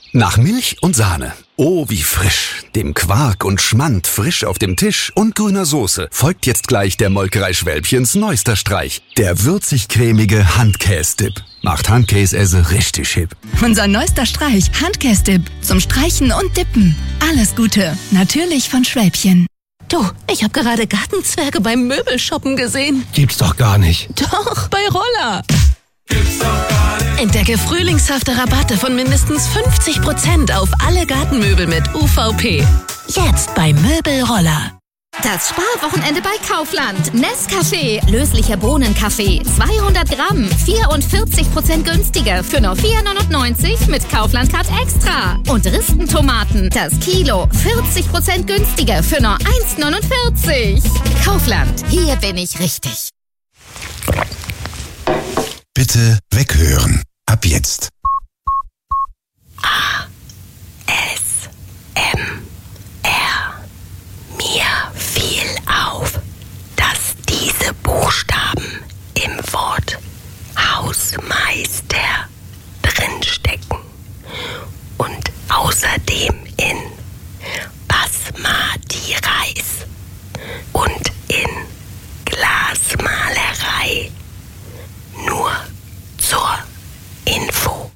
Nach Milch und Sahne. Oh, wie frisch. Dem Quark und Schmand frisch auf dem Tisch und grüner Soße folgt jetzt gleich der Molkerei Schwälbchens neuester Streich. Der würzig-cremige Handkäse-Dip. Macht Handkäse richtig hip. Unser neuester Streich, Handkäse-Dip. Zum Streichen und Dippen. Alles Gute. Natürlich von Schwälbchen. Du, ich habe gerade Gartenzwerge beim Möbelshoppen gesehen. Gibt's doch gar nicht. Doch, bei Roller. Gibt's doch gar nicht. Entdecke frühlingshafte Rabatte von mindestens 50% auf alle Gartenmöbel mit UVP. Jetzt bei Möbelroller. Das Sparwochenende bei Kaufland. Nescafé, löslicher Bohnenkaffee, 200 Gramm, 44% günstiger für nur 4,99 mit Kaufland Card Extra. Und Ristentomaten, das Kilo, 40% günstiger für nur 1,49. Kaufland, hier bin ich richtig. Bitte weghören. Ab jetzt. Mir fiel auf, dass diese Buchstaben im Wort Hausmeister drinstecken und außerdem in Basmati-Reis und in Glasmalerei. Nur zur Info.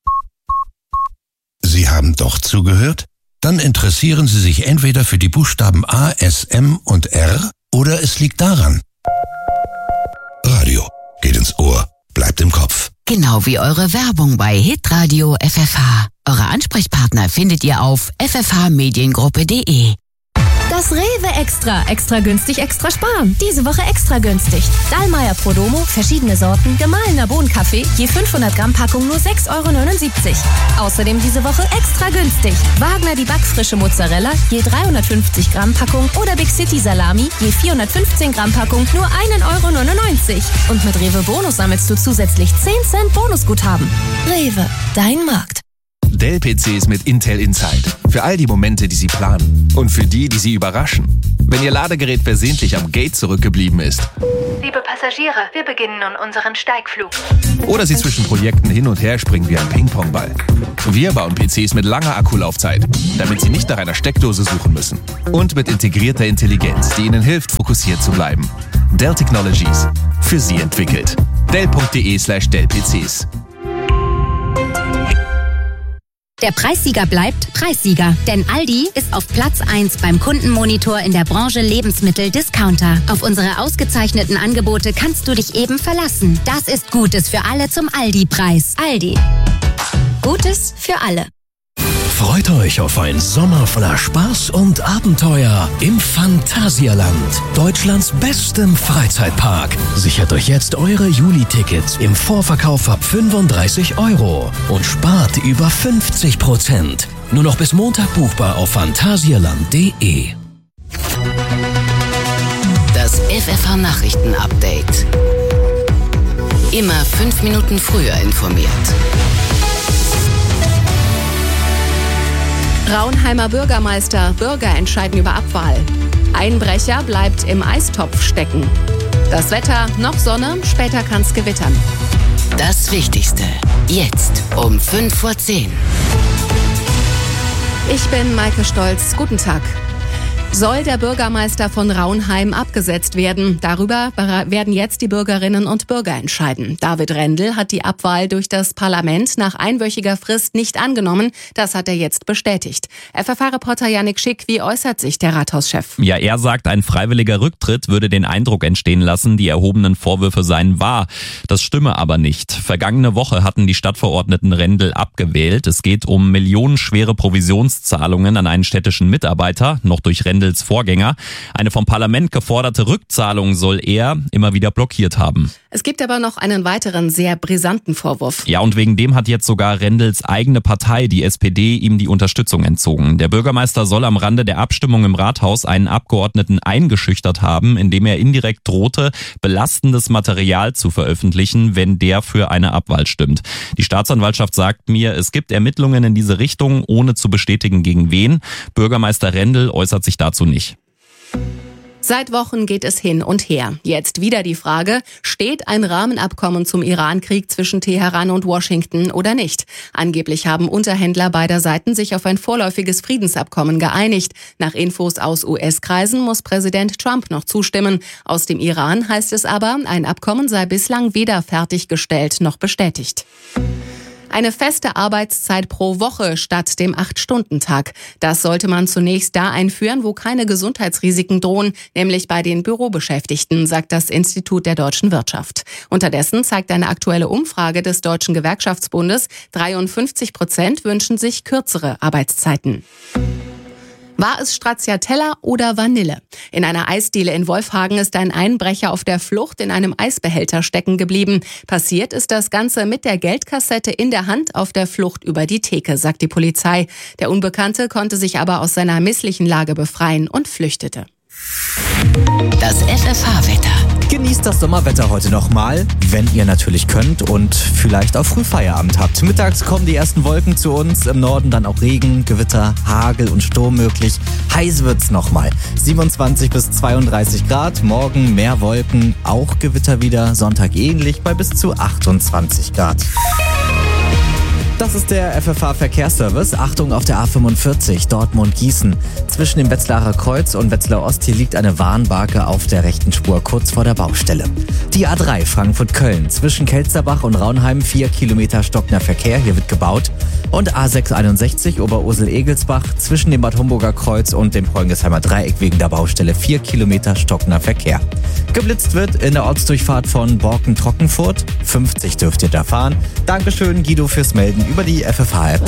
Sie haben doch zugehört? Dann interessieren Sie sich entweder für die Buchstaben A, S, M und R oder es liegt daran. Radio geht ins Ohr, bleibt im Kopf. Genau wie eure Werbung bei Hitradio FFH. Eure Ansprechpartner findet ihr auf ffhmediengruppe.de. Das Rewe Extra. Extra günstig, extra sparen. Diese Woche extra günstig. Dallmayr Prodomo, verschiedene Sorten, gemahlener Bohnenkaffee, je 500 Gramm Packung nur 6,79 €. Außerdem diese Woche extra günstig. Wagner die backfrische Mozzarella, je 350 Gramm Packung oder Big City Salami, je 415 Gramm Packung nur 1,99 €. Und mit Rewe Bonus sammelst du zusätzlich 10 Cent Bonusguthaben. Rewe, dein Markt. Dell-PCs mit Intel Inside. Für all die Momente, die Sie planen. Und für die, die Sie überraschen. Wenn Ihr Ladegerät versehentlich am Gate zurückgeblieben ist. Liebe Passagiere, wir beginnen nun unseren Steigflug. Oder Sie zwischen Projekten hin und her springen wie ein Ping-Pong-Ball. Wir bauen PCs mit langer Akkulaufzeit, damit Sie nicht nach einer Steckdose suchen müssen. Und mit integrierter Intelligenz, die Ihnen hilft, fokussiert zu bleiben. Dell Technologies. Für Sie entwickelt. Dell.de/Dell-PCs. Der Preissieger bleibt Preissieger, denn Aldi ist auf Platz 1 beim Kundenmonitor in der Branche Lebensmittel-Discounter. Auf unsere ausgezeichneten Angebote kannst du dich eben verlassen. Das ist Gutes für alle zum Aldi-Preis. Aldi. Gutes für alle. Freut euch auf einen Sommer voller Spaß und Abenteuer im Phantasialand, Deutschlands bestem Freizeitpark. Sichert euch jetzt eure Juli-Tickets im Vorverkauf ab 35 € und spart über 50%. Nur noch bis Montag buchbar auf phantasialand.de. Das FFH-Nachrichten-Update. Immer 5 Minuten früher informiert. Raunheimer Bürgermeister, Bürger entscheiden über Abwahl. Einbrecher bleibt im Eistopf stecken. Das Wetter, noch Sonne, später kann's gewittern. Das Wichtigste, jetzt um 5:10 Uhr. Ich bin Maike Stolz, guten Tag. Soll der Bürgermeister von Raunheim abgesetzt werden? Darüber werden jetzt die Bürgerinnen und Bürger entscheiden. David Rendel hat die Abwahl durch das Parlament nach einwöchiger Frist nicht angenommen. Das hat er jetzt bestätigt. FFH-Reporter Yannick Schick, wie äußert sich der Rathauschef? Ja, er sagt, ein freiwilliger Rücktritt würde den Eindruck entstehen lassen, die erhobenen Vorwürfe seien wahr. Das stimme aber nicht. Vergangene Woche hatten die Stadtverordneten Rendel abgewählt. Es geht um millionenschwere Provisionszahlungen an einen städtischen Mitarbeiter, noch durch Rendels Vorgänger. Eine vom Parlament geforderte Rückzahlung soll er immer wieder blockiert haben. Es gibt aber noch einen weiteren sehr brisanten Vorwurf. Ja, und wegen dem hat jetzt sogar Rendels eigene Partei, die SPD, ihm die Unterstützung entzogen. Der Bürgermeister soll am Rande der Abstimmung im Rathaus einen Abgeordneten eingeschüchtert haben, indem er indirekt drohte, belastendes Material zu veröffentlichen, wenn der für eine Abwahl stimmt. Die Staatsanwaltschaft sagt mir, es gibt Ermittlungen in diese Richtung, ohne zu bestätigen gegen wen. Bürgermeister Rendel äußert sich dazu nicht. Seit Wochen geht es hin und her. Jetzt wieder die Frage, steht ein Rahmenabkommen zum Iran-Krieg zwischen Teheran und Washington oder nicht? Angeblich haben Unterhändler beider Seiten sich auf ein vorläufiges Friedensabkommen geeinigt. Nach Infos aus US-Kreisen muss Präsident Trump noch zustimmen. Aus dem Iran heißt es aber, ein Abkommen sei bislang weder fertiggestellt noch bestätigt. Eine feste Arbeitszeit pro Woche statt dem 8-Stunden-Tag. Das sollte man zunächst da einführen, wo keine Gesundheitsrisiken drohen, nämlich bei den Bürobeschäftigten, sagt das Institut der deutschen Wirtschaft. Unterdessen zeigt eine aktuelle Umfrage des Deutschen Gewerkschaftsbundes, 53% wünschen sich kürzere Arbeitszeiten. War es Stracciatella oder Vanille? In einer Eisdiele in Wolfhagen ist ein Einbrecher auf der Flucht in einem Eisbehälter stecken geblieben. Passiert ist das Ganze mit der Geldkassette in der Hand auf der Flucht über die Theke, sagt die Polizei. Der Unbekannte konnte sich aber aus seiner misslichen Lage befreien und flüchtete. Das FFH-Wetter. Genießt das Sommerwetter heute nochmal, wenn ihr natürlich könnt und vielleicht auch Frühfeierabend habt. Mittags kommen die ersten Wolken zu uns, im Norden dann auch Regen, Gewitter, Hagel und Sturm möglich. Heiß wird's nochmal. 27 bis 32 Grad, morgen mehr Wolken, auch Gewitter wieder, Sonntag ähnlich bei bis zu 28 Grad. Das ist der FFH-Verkehrsservice. Achtung auf der A45 Dortmund-Gießen. Zwischen dem Wetzlarer Kreuz und Wetzlar Ost hier liegt eine Warnbarke auf der rechten Spur kurz vor der Baustelle. Die A3 Frankfurt-Köln. Zwischen Kelsterbach und Raunheim 4 Kilometer stockender Verkehr. Hier wird gebaut. Und A661 Oberursel-Egelsbach. Zwischen dem Bad Homburger Kreuz und dem Preungesheimer Dreieck wegen der Baustelle 4 Kilometer stockender Verkehr. Geblitzt wird in der Ortsdurchfahrt von Borken-Trockenfurt. 50 dürft ihr da fahren. Dankeschön, Guido, fürs Melden über die FFH-App.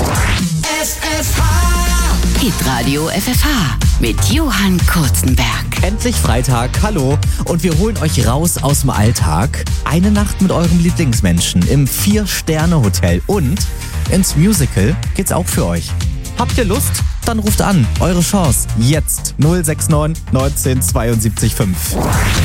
Hitradio FFH mit Johann Kurzenberg. Endlich Freitag, hallo. Und wir holen euch raus aus dem Alltag. Eine Nacht mit eurem Lieblingsmenschen im 4-Sterne-Hotel und ins Musical geht's auch für euch. Habt ihr Lust? Dann ruft an. Eure Chance. Jetzt 069 19 72 5.